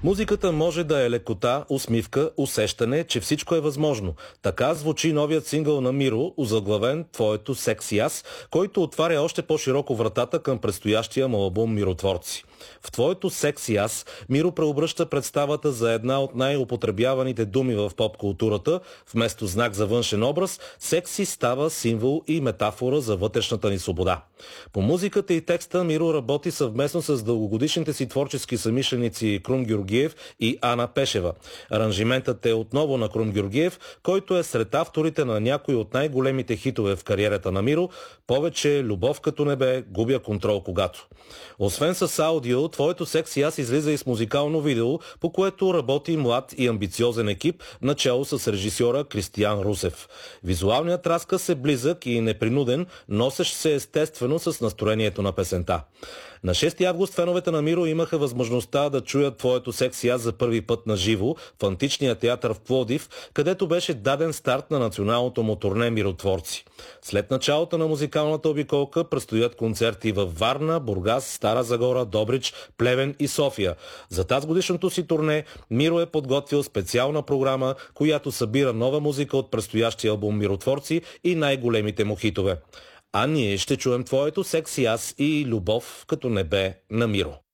Музиката може да е лекота, усмивка, усещане, че всичко е възможно. Така звучи новият сингъл на Миро, озаглавен "Твоето секси аз", който отваря още по-широко вратата към предстоящия му албум "Миротворци". В "Твоето секси аз" Миро преобръща представата за една от най-употребяваните думи в поп-културата. Вместо знак за външен образ, секси става символ и метафора за вътрешната ни свобода. По музиката и текста Миро работи съвместно с дългогодишните си творчески съмишленици Крум Георгиев и Ана Пешева. Аранжиментът е отново на Крум Георгиев, който е сред авторите на някои от най-големите хитове в кариерата на Миро: "Повече", "Любов като небе", "Губя контрол когато". Освен с аудио, "Твоето секси аз" излиза и с музикално видео, по което работи млад и амбициозен екип, начало с режисьора Кристиян Русев. Визуалният разказ е близък и непринуден, носещ се естествено с настроението на песента. На 6 август феновете на Миро имаха възможността да чуят "Твоето секси аз" за първи път на живо в Античния театър в Пловдив, където беше даден старт на националното му турне "Миротворци". След началото на музикалната обиколка предстоят концерти във Варна, Бургас, Стара Загора, Добрич, Плевен и София. За тазгодишното си турне Миро е подготвил специална програма, която събира нова музика от предстоящия албум "Миротворци" и най-големите му хитове. А ние ще чуем "Твоето секси аз" и "Любов като небе" на Миро.